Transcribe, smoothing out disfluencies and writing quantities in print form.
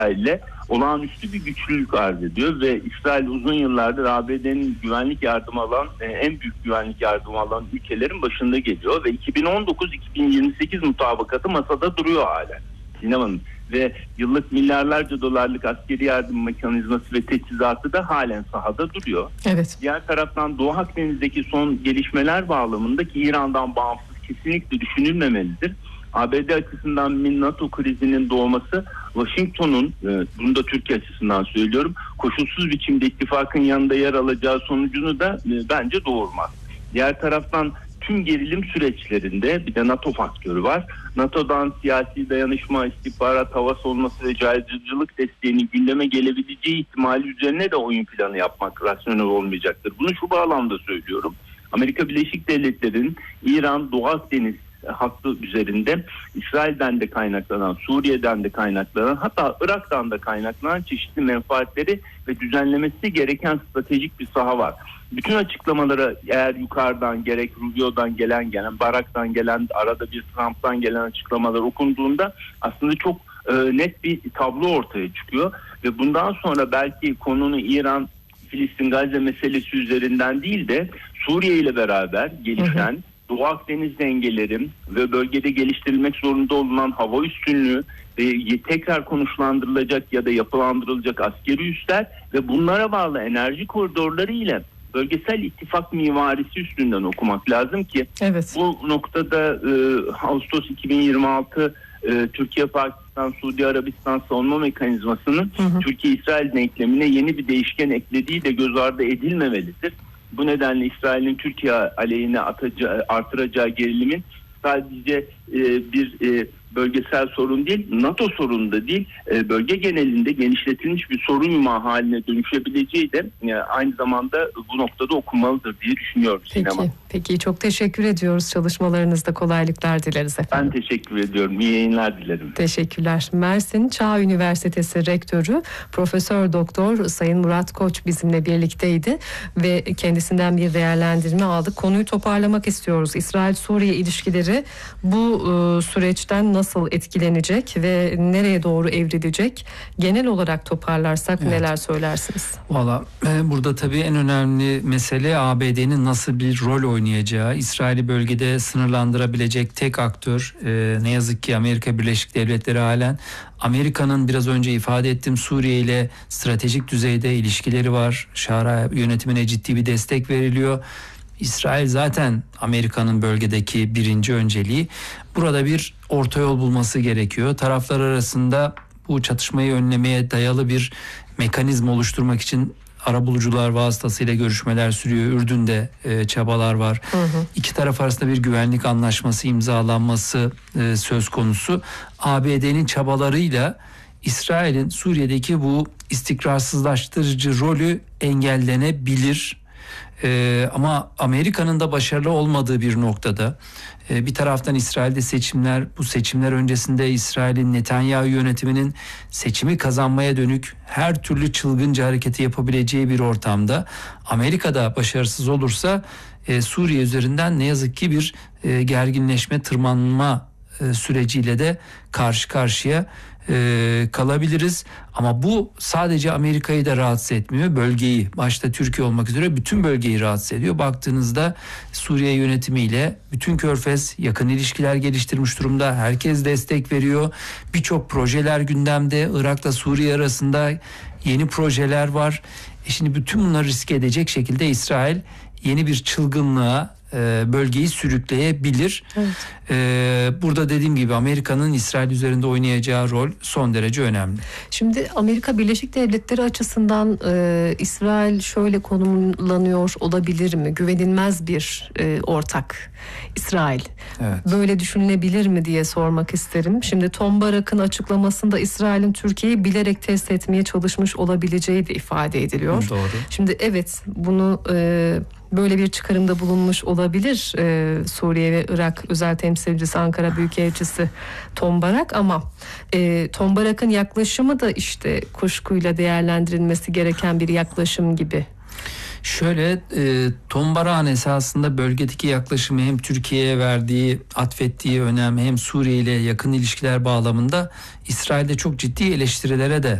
İsrail'le olağanüstü bir güçlülük arz ediyor ve İsrail uzun yıllardır ABD'nin güvenlik yardımı alan, en büyük güvenlik yardımı alan ülkelerin başında geliyor ve 2019-2028 mutabakatı masada duruyor hala. İnanın. Ve yıllık milyarlarca dolarlık askeri yardım mekanizması ve teçhizatı da halen sahada duruyor. Evet. Diğer taraftan Doğu Akdeniz'deki son gelişmeler bağlamında ki İran'dan bağımsız kesinlikle düşünülmemelidir. ABD açısından bir NATO krizinin doğması, Washington'un, bunu da Türkiye açısından söylüyorum, koşulsuz biçimde ittifakın yanında yer alacağı sonucunu da bence doğurmaz. Diğer taraftan tüm gerilim süreçlerinde bir de NATO faktörü var. NATO'dan siyasi dayanışma, istihbarat, hava savunması ve caydırıcılık desteğinin gündeme gelebileceği ihtimali üzerine de oyun planı yapmak rasyonel olmayacaktır. Bunu şu bağlamda söylüyorum. Amerika Birleşik Devletleri'nin İran, Doğu Akdeniz hattı üzerinde İsrail'den de kaynaklanan, Suriye'den de kaynaklanan, hatta Irak'tan da kaynaklanan çeşitli menfaatleri ve düzenlemesi gereken stratejik bir saha var. Bütün açıklamalara eğer yukarıdan gerek Rubio'dan gelen Barak'tan gelen, arada bir Trump'tan gelen açıklamalar okunduğunda aslında çok net bir tablo ortaya çıkıyor ve bundan sonra belki konunun İran, Filistin, Gazze meselesi üzerinden değil de Suriye ile beraber gelişen Doğu Akdeniz dengeleri ve bölgede geliştirilmek zorunda olunan hava üstünlüğü ve tekrar konuşlandırılacak ya da yapılandırılacak askeri üsler ve bunlara bağlı enerji koridorları ile bölgesel ittifak mimarisi üstünden okumak lazım ki bu noktada Ağustos 2026 Türkiye, Pakistan, Suudi Arabistan savunma mekanizmasının Türkiye-İsrail denklemine yeni bir değişken eklediği de göz ardı edilmemelidir. Bu nedenle İsrail'in Türkiye aleyhine artıracağı gerilimin sadece bir bölgesel sorun değil, NATO sorunu da değil, bölge genelinde genişletilmiş bir sorun yumağı haline dönüşebileceği de aynı zamanda bu noktada okunmalıdır diye düşünüyorum. Peki çok teşekkür ediyoruz. Çalışmalarınızda kolaylıklar dileriz efendim. Ben teşekkür ediyorum. İyi yayınlar dilerim. Teşekkürler. Mersin Çağ Üniversitesi Rektörü Profesör Doktor Sayın Murat Koç bizimle birlikteydi ve kendisinden bir değerlendirme aldık. Konuyu toparlamak istiyoruz. İsrail-Suriye ilişkileri bu süreçten nasıl etkilenecek ve nereye doğru evrilecek? Genel olarak toparlarsak neler söylersiniz? Valla burada tabii en önemli mesele ABD'nin nasıl bir rol oynayacağı. İsrail'i bölgede sınırlandırabilecek tek aktör ne yazık ki Amerika Birleşik Devletleri halen. Amerika'nın biraz önce ifade ettiğim Suriye ile stratejik düzeyde ilişkileri var. Şara yönetimine ciddi bir destek veriliyor. İsrail zaten Amerika'nın bölgedeki birinci önceliği. Burada bir orta yol bulması gerekiyor. Taraflar arasında bu çatışmayı önlemeye dayalı bir mekanizma oluşturmak için arabulucular vasıtasıyla görüşmeler sürüyor. Ürdün'de çabalar var. İki taraf arasında bir güvenlik anlaşması imzalanması söz konusu. ABD'nin çabalarıyla İsrail'in Suriye'deki bu istikrarsızlaştırıcı rolü engellenebilir. Ama Amerika'nın da başarılı olmadığı bir noktada bir taraftan İsrail'de seçimler, bu seçimler öncesinde İsrail'in Netanyahu yönetiminin seçimi kazanmaya dönük her türlü çılgınca hareketi yapabileceği bir ortamda Amerika'da başarısız olursa Suriye üzerinden ne yazık ki bir gerginleşme, tırmanma süreciyle de karşı karşıya kalabiliriz. Ama bu sadece Amerika'yı da rahatsız etmiyor. Bölgeyi, başta Türkiye olmak üzere bütün bölgeyi rahatsız ediyor. Baktığınızda Suriye yönetimiyle bütün Körfez yakın ilişkiler geliştirmiş durumda. Herkes destek veriyor. Birçok projeler gündemde. Irak'la Suriye arasında yeni projeler var. Şimdi bütün bunları riske edecek şekilde İsrail yeni bir çılgınlığa bölgeyi sürükleyebilir. Burada dediğim gibi Amerika'nın İsrail üzerinde oynayacağı rol son derece önemli. Şimdi Amerika Birleşik Devletleri açısından İsrail şöyle konumlanıyor olabilir mi? Güvenilmez bir ortak İsrail. Böyle düşünülebilir mi diye sormak isterim. Şimdi Tom Barak'ın açıklamasında İsrail'in Türkiye'yi bilerek test etmeye çalışmış olabileceği de ifade ediliyor. Doğru. Şimdi bunu böyle bir çıkarımda bulunmuş olabilir Suriye ve Irak özel temsilcisi, Ankara Büyükelçisi Tom Barak, ama Tom Barak'ın yaklaşımı da işte kuşkuyla değerlendirilmesi gereken bir yaklaşım gibi. Şöyle Tom Barak'ın esasında bölgedeki yaklaşımı hem Türkiye'ye verdiği, atfettiği önem hem Suriye ile yakın ilişkiler bağlamında İsrail'de çok ciddi eleştirilere de